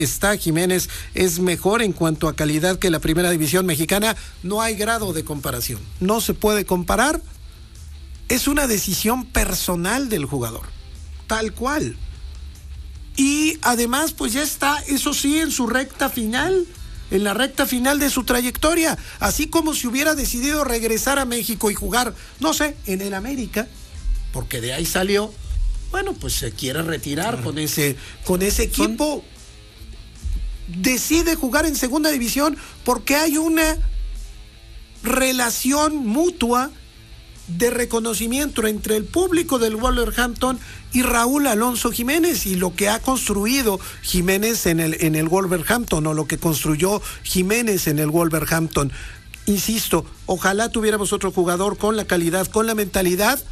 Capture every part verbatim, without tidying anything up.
está Jiménez es mejor en cuanto a calidad que la primera división mexicana, no hay grado de comparación. No se puede comparar. Es una decisión personal del jugador, tal cual. Y además, pues ya está, eso sí, en su recta final, en la recta final de su trayectoria. Así como si hubiera decidido regresar a México y jugar, no sé, en el América, porque de ahí salió. Bueno, pues se quiere retirar claro. con ese, con ese equipo. Son... Decide jugar en segunda división porque hay una relación mutua de reconocimiento entre el público del Wolverhampton y Raúl Alonso Jiménez, y lo que ha construido Jiménez en el, en el Wolverhampton, o lo que construyó Jiménez en el Wolverhampton. Insisto, ojalá tuviéramos otro jugador con la calidad, con la mentalidad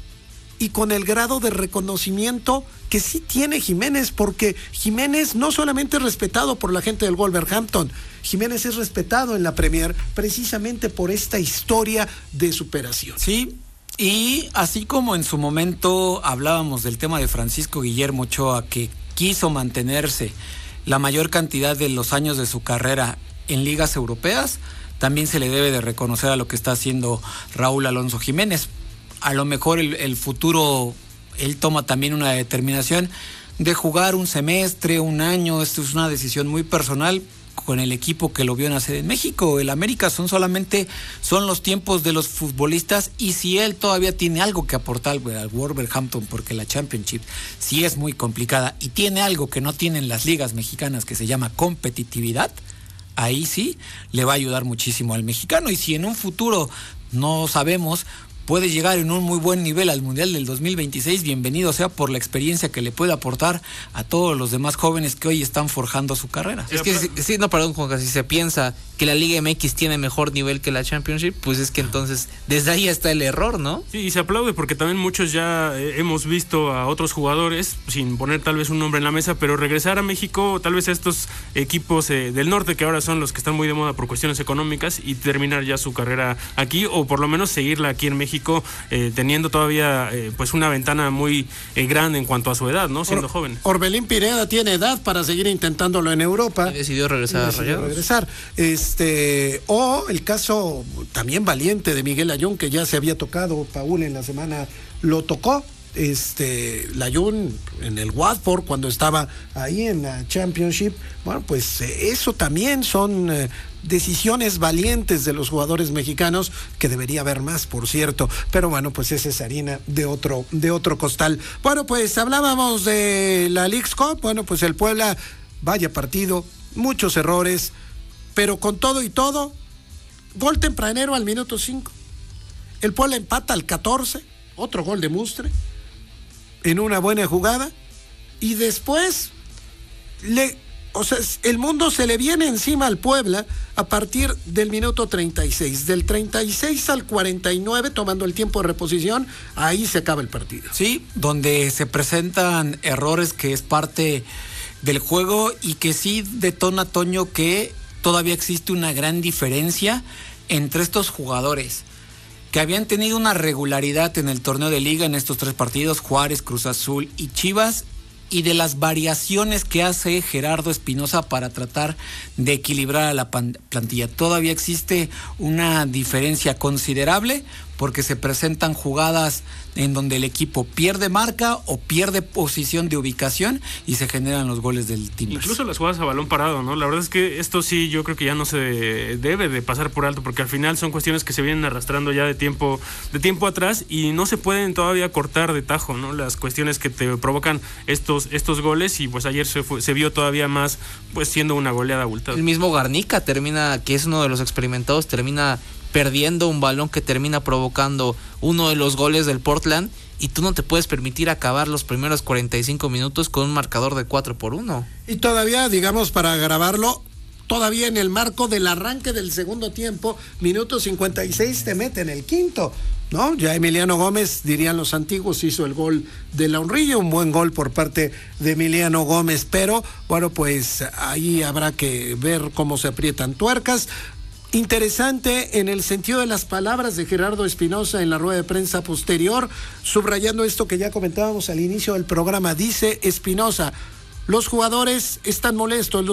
y con el grado de reconocimiento que sí tiene Jiménez, porque Jiménez no solamente es respetado por la gente del Wolverhampton, Jiménez es respetado en la Premier precisamente por esta historia de superación. Sí, y así como en su momento hablábamos del tema de Francisco Guillermo Ochoa, que quiso mantenerse la mayor cantidad de los años de su carrera en ligas europeas, también se le debe de reconocer a lo que está haciendo Raúl Alonso Jiménez. A lo mejor el, el futuro, él toma también una determinación de jugar un semestre, un año. Esto es una decisión muy personal con el equipo que lo vio nacer en México. El América son solamente, son los tiempos de los futbolistas, y si él todavía tiene algo que aportar al Wolverhampton, porque la Championship sí es muy complicada y tiene algo que no tienen las ligas mexicanas, que se llama competitividad, ahí sí le va a ayudar muchísimo al mexicano. Y si en un futuro, no sabemos, puede llegar en un muy buen nivel al Mundial del dos mil veintiséis, bienvenido sea, por la experiencia que le puede aportar a todos los demás jóvenes que hoy están forjando su carrera. Es que, sí, sí, no, perdón, Juan, si se piensa que la Liga M X tiene mejor nivel que la Championship, pues es que entonces desde ahí está el error, ¿no? Sí, y se aplaude porque también muchos ya eh, hemos visto a otros jugadores, sin poner tal vez un nombre en la mesa, pero regresar a México, tal vez a estos equipos eh, del norte, que ahora son los que están muy de moda por cuestiones económicas, y terminar ya su carrera aquí, o por lo menos seguirla aquí en México, eh, teniendo todavía eh, pues una ventana muy eh, grande en cuanto a su edad, ¿no? Siendo Or- joven. Orbelín Pineda tiene edad para seguir intentándolo en Europa. Y decidió regresar a Rayados. regresar. Este, o el caso también valiente de Miguel Layún, que ya se había tocado, Paul en la semana lo tocó. Este, Layún en el Watford, cuando estaba ahí en la Championship. Bueno, pues eh, eso también son eh, decisiones valientes de los jugadores mexicanos, que debería haber más, por cierto, pero bueno, pues esa es harina de otro, de otro costal. Bueno, pues hablábamos de la Leagues Cup. Bueno, pues el Puebla, vaya partido, muchos errores, pero con todo y todo, gol tempranero al minuto cinco. El Puebla empata al catorce, otro gol de Mustre en una buena jugada, y después le, o sea, el mundo se le viene encima al Puebla a partir del minuto treinta y seis, del treinta y seis al cuarenta y nueve, tomando el tiempo de reposición, ahí se acaba el partido. Sí, donde se presentan errores que es parte del juego, y que sí detona, Toño, que todavía existe una gran diferencia entre estos jugadores que habían tenido una regularidad en el torneo de liga en estos tres partidos, Juárez, Cruz Azul y Chivas, y de las variaciones que hace Gerardo Espinoza para tratar de equilibrar a la plantilla. Todavía existe una diferencia considerable, porque se presentan jugadas en donde el equipo pierde marca o pierde posición de ubicación y se generan los goles del Timbers. Incluso las jugadas a balón parado, ¿no? La verdad es que esto sí, yo creo que ya no se debe de pasar por alto, porque al final son cuestiones que se vienen arrastrando ya de tiempo de tiempo atrás, y no se pueden todavía cortar de tajo, ¿no? Las cuestiones que te provocan estos estos goles, y pues ayer se fue, se vio todavía más, pues siendo una goleada abultada. El mismo Garnica termina, que es uno de los experimentados, termina perdiendo un balón que termina provocando uno de los goles del Portland, y tú no te puedes permitir acabar los primeros cuarenta y cinco minutos con un marcador de cuatro por uno. Y todavía, digamos, para grabarlo, todavía en el marco del arranque del segundo tiempo, minuto cincuenta y seis, te meten el quinto, ¿no? Ya Emiliano Gómez, dirían los antiguos, hizo el gol de Launrillo, un buen gol por parte de Emiliano Gómez, pero bueno, pues ahí habrá que ver cómo se aprietan tuercas. Interesante en el sentido de las palabras de Gerardo Espinoza en la rueda de prensa posterior, subrayando esto que ya comentábamos al inicio del programa. Dice Espinoza: los jugadores están molestos, los